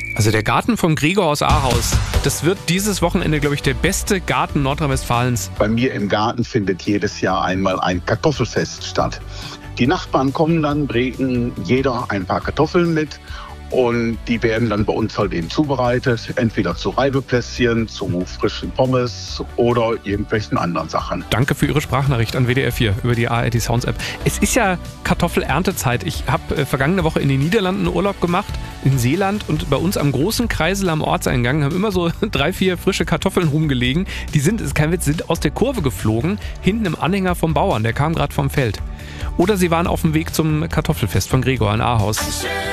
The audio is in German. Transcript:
Also der Garten vom Gregor aus Ahaus, das wird dieses Wochenende, glaube ich, der beste Garten Nordrhein-Westfalens. Bei mir im Garten findet jedes Jahr einmal ein Kartoffelfest statt. Die Nachbarn kommen dann, bringen jeder ein paar Kartoffeln mit und die werden dann bei uns halt eben zubereitet, entweder zu Reibeplätzchen, zu frischen Pommes oder irgendwelchen anderen Sachen. Danke für Ihre Sprachnachricht an WDR 4 über die ARD Sounds App. Es ist ja Kartoffelerntezeit. Ich habe vergangene Woche in den Niederlanden Urlaub gemacht, in Seeland, und bei uns am großen Kreisel am Ortseingang haben immer so 3, 4 frische Kartoffeln rumgelegen. Die sind, ist kein Witz, sind aus der Kurve geflogen, hinten im Anhänger vom Bauern, der kam gerade vom Feld. Oder sie waren auf dem Weg zum Kartoffelfest von Gregor in Ahaus.